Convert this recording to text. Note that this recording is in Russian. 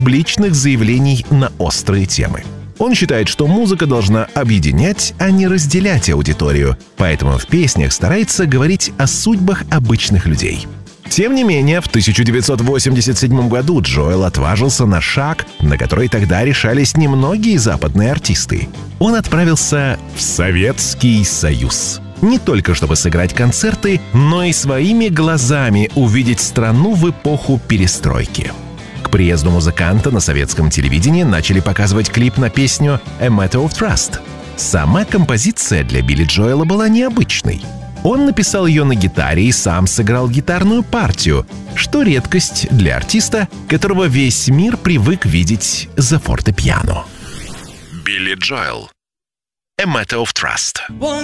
публичных заявлений на острые темы. Он считает, что музыка должна объединять, а не разделять аудиторию, поэтому в песнях старается говорить о судьбах обычных людей. Тем не менее, в 1987 году Джоэл отважился на шаг, на который тогда решались немногие западные артисты. Он отправился в Советский Союз. Не только чтобы сыграть концерты, но и своими глазами увидеть страну в эпоху перестройки. К приезду музыканта на советском телевидении начали показывать клип на песню «A Matter of Trust». Сама композиция для Билли Джоэла была необычной. Он написал ее на гитаре и сам сыграл гитарную партию, что редкость для артиста, которого весь мир привык видеть за фортепиано. Билли Джоэл. «A Matter of Trust».